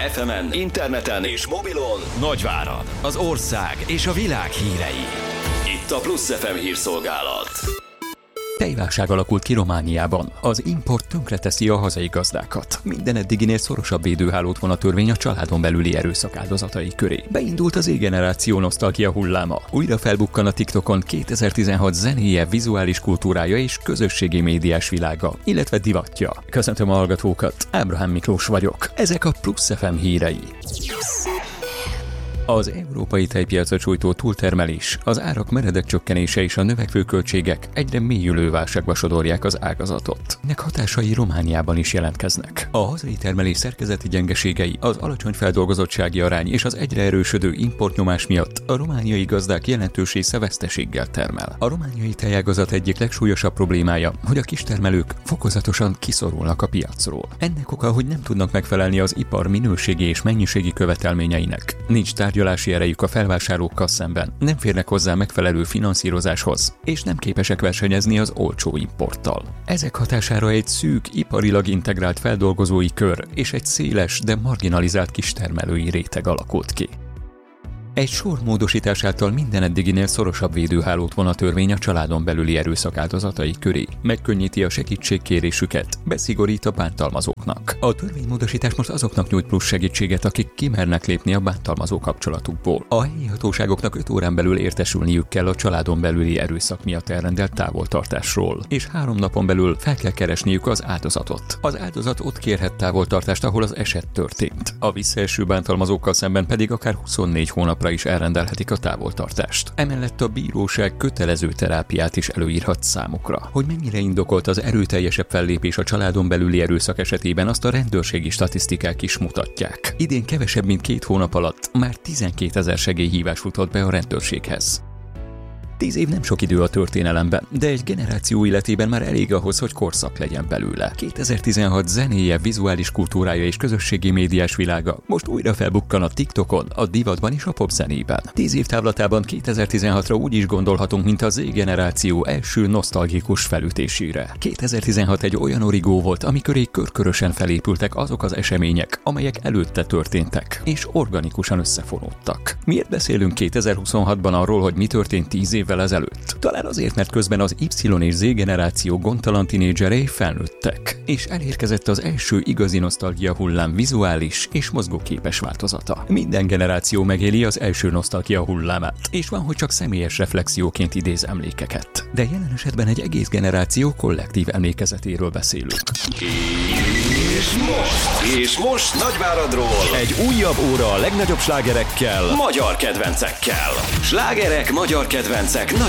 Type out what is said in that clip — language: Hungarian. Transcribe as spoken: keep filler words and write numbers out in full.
ef emen, interneten és mobilon Nagyvárad, az ország és a világ hírei. Itt a Plusz ef em hírszolgálat. Tejválság alakult ki Romániában. Az import tönkreteszi a hazai gazdákat. Minden eddiginél szorosabb védőhálót von a törvény a családon belüli erőszak áldozatai köré. Beindult az Z-generáció nosztalgia hulláma. Újra felbukkan a TikTokon kétezer-tizenhat zenéje, vizuális kultúrája és közösségi médiás világa, illetve divatja. Köszöntöm a hallgatókat, Ábrahám Miklós vagyok. Ezek a Plusz ef em hírei. Az európai tejpiacot sújtó túltermelés, az árak meredek csökkenése és a növekvő költségek egyre mélyülő válságba sodorják az ágazatot. Ennek hatásai Romániában is jelentkeznek. A hazai termelés szerkezeti gyengeségei, az alacsony feldolgozottsági arány és az egyre erősödő importnyomás miatt a romániai gazdák jelentős része veszteséggel termel. A romániai tejágazat egyik legsúlyosabb problémája, hogy a kistermelők fokozatosan kiszorulnak a piacról. Ennek oka, hogy nem tudnak megfelelni az ipar minőségi és mennyiségi követelményeinek. Nincs tárgyalási erejük a felvásárlókkal szemben, nem férnek hozzá megfelelő finanszírozáshoz, és nem képesek versenyezni az olcsó importtal. Ezek hatására egy szűk, iparilag integrált feldolgozói kör és egy széles, de marginalizált kistermelői réteg alakult ki. Egy sor módosítás által minden eddiginél szorosabb védőhálót von a törvény a családon belüli erőszak áldozatai köré. Megkönnyíti a segítségkérésüket, beszigorít a bántalmazóknak. A törvénymódosítás most azoknak nyújt plusz segítséget, akik kimernek lépni a bántalmazó kapcsolatukból. A helyi hatóságoknak öt órán belül értesülniük kell a családon belüli erőszak miatt elrendelt távoltartásról, és három napon belül fel kell keresniük az áldozatot. Az áldozat ott kérhet távoltartást, ahol az eset történt. A visszaeső bántalmazókkal szemben pedig akár huszonnégy hónap is elrendelhetik a távoltartást. Emellett a bíróság kötelező terápiát is előírhat számukra. Hogy mennyire indokolt az erőteljesebb fellépés a családon belüli erőszak esetében, azt a rendőrségi statisztikák is mutatják. Idén kevesebb mint két hónap alatt már tizenkétezer segélyhívás futott be a rendőrséghez. Tíz év nem sok idő a történelemben, de egy generáció életében már elég ahhoz, hogy korszak legyen belőle. kétezer-tizenhat zenéje, vizuális kultúrája és közösségi médiás világa most újra felbukkan a TikTokon, a divatban és a popzenében. Tíz év távlatában kétezer-tizenhatra úgy is gondolhatunk, mint a Z-generáció első nosztalgikus felütésére. kétezer-tizenhat egy olyan origó volt, amiköré körkörösen felépültek azok az események, amelyek előtte történtek, és organikusan összefonódtak. Miért beszélünk kétezer-huszonhatban arról, hogy mi történt tíz év ezelőtt? Talán azért, mert közben az Y és Z generáció gondtalan tinédzserei felnőttek, és elérkezett az első igazi nosztalgia hullám vizuális és mozgóképes változata. Minden generáció megéli az első nosztalgia hullámát, és van, hogy csak személyes reflexióként idéz emlékeket. De jelen esetben egy egész generáció kollektív emlékezetéről beszélünk. És most, és most Nagyváradról egy újabb óra a legnagyobb slágerekkel, magyar kedvencekkel. Slágerek, magyar kedvencek,